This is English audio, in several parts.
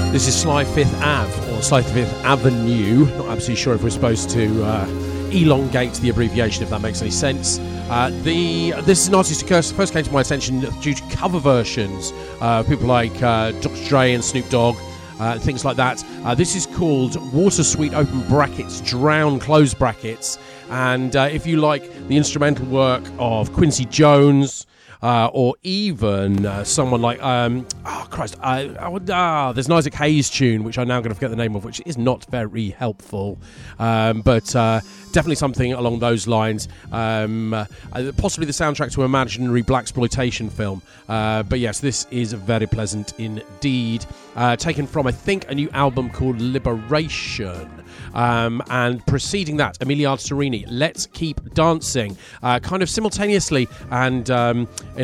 This is Sly Fifth Ave, or Sly Fifth Avenue. Not absolutely sure if we're supposed to elongate the abbreviation, if that makes any sense. This is an artist who first came to my attention due to cover versions. People like Dr. Dre and Snoop Dogg, things like that. This is called Water Sweet open brackets, Drown close brackets. And if you like the instrumental work of Quincy Jones, or even someone like there's an Isaac Hayes tune which I'm now going to forget the name of, which is not very helpful, but definitely something along those lines. Possibly the soundtrack to an imaginary blaxploitation film, but yes, this is very pleasant indeed. Taken from, I think, a new album called Liberation. And preceding that, Emilia Arturini, Let's Keep Dancing, kind of simultaneously and in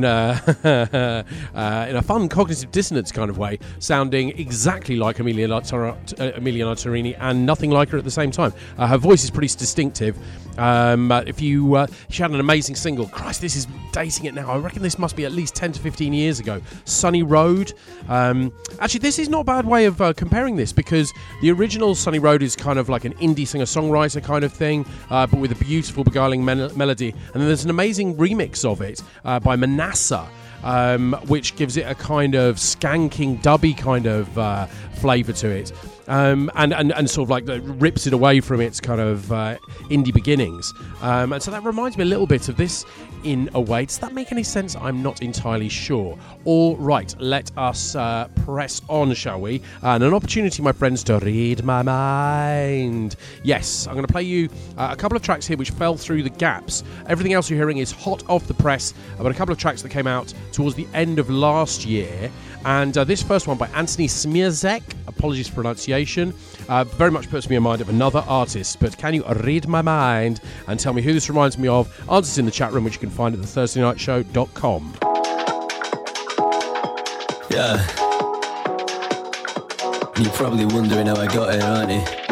a fun cognitive dissonance kind of way, sounding exactly like Emilia Arturini and nothing like her at the same time. Her voice is pretty distinctive. She had an amazing single. Christ, this is dating it now. I reckon this must be at least 10 to 15 years ago. Sunny Road. Actually, this is not a bad way of comparing this, because the original Sunny Road is kind of like an indie singer-songwriter kind of thing, but with a beautiful, beguiling melody. And then there's an amazing remix of it by Manasseh, which gives it a kind of skanking, dubby kind of flavour to it. And sort of like rips it away from its kind of indie beginnings. And so that reminds me a little bit of this in a way. Does that make any sense? I'm not entirely sure. All right, let us press on, shall we? And an opportunity, my friends, to read my mind. Yes, I'm going to play you a couple of tracks here which fell through the gaps. Everything else you're hearing is hot off the press, but a couple of tracks that came out towards the end of last year. And this first one by Anthony Smirzek, apologies for pronunciation, very much puts me in mind of another artist. But can you read my mind and tell me who this reminds me of? Answers in the chat room, which you can find at thethursdaynightshow.com. Yeah. You're probably wondering how I got here, aren't you?